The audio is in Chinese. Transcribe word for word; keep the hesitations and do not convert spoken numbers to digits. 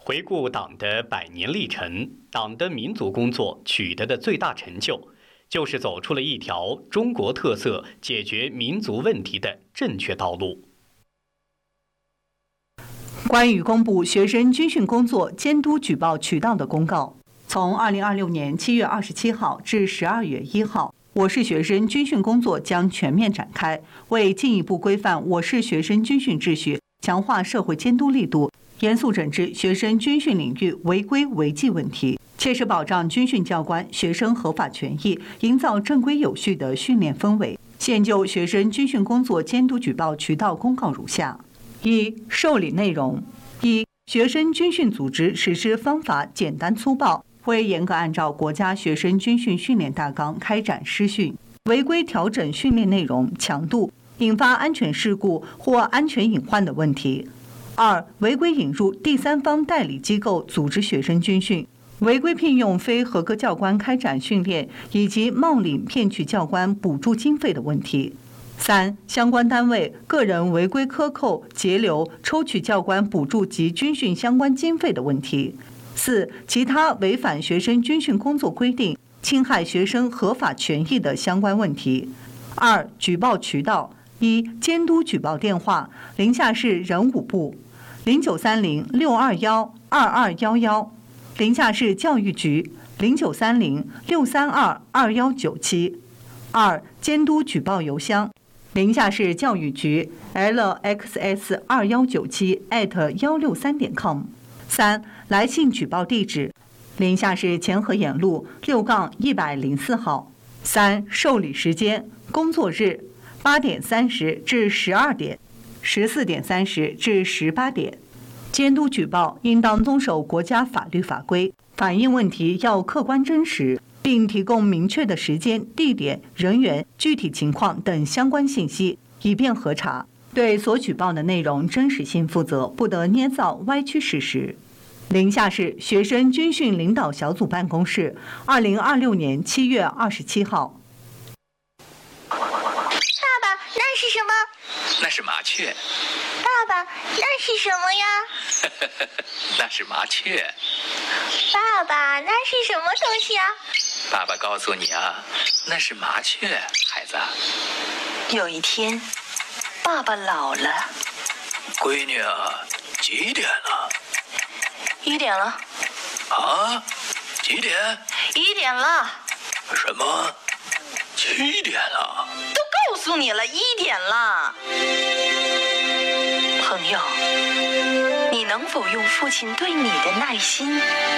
回顾党的百年历程，党的民族工作取得的最大成就，就是走出了一条中国特色解决民族问题的正确道路。 关于公布学生军训工作监督举报渠道的公告，从二零二六年七月二十七号至十二月一号，我市学生军训工作将全面展开，为进一步规范我市学生军训秩序，强化社会监督力度，严肃整治学生军训领域违规违纪问题，切实保障军训教官、学生合法权益，营造正规有序的训练氛围。现就学生军训工作监督举报渠道公告如下：一、受理内容：一、学生军训组织实施方法简单粗暴，会严格按照国家学生军训训练大纲开展施训，违规调整训练内容强度，引发安全事故或安全隐患的问题。二、违规引入第三方代理机构组织学生军训，违规聘用非合格教官开展训练，以及冒领骗取教官补助经费的问题。三、相关单位、个人违规克扣、截留、抽取教官补助及军训相关经费的问题。四、其他违反学生军训工作规定、侵害学生合法权益的相关问题。二、举报渠道：一、监督举报电话：临夏市人武部零九三零六二幺二二幺幺，临夏市教育局零九三零六三二二幺九七。二、监督举报邮箱：临夏市教育局 l x s 二一九七 at 一六三点 com。三、来信举报地址：临夏市前河沿路六杠一百零四号。三、受理时间：工作日八点三十至十二点，十四点三十至十八点。监督举报应当遵守国家法律法规，反映问题要客观真实，并提供明确的时间、地点、人员、具体情况等相关信息，以便核查。对所举报的内容真实性负责，不得捏造歪曲事实。临夏市学生军训领导小组办公室，二零二六年七月二十七号。 爸爸，那是什么？ 那是麻雀。 爸爸，那是什么呀？ 那是麻雀。 爸爸，那是什么东西啊？ 爸爸告诉你啊，那是麻雀，孩子。 有一天，爸爸老了。 闺女啊，几点了？ 一点了。 啊？几点？ 一点了。 什么？七点了？ 都告诉你了，一点了。朋友，你能否用父亲对你的耐心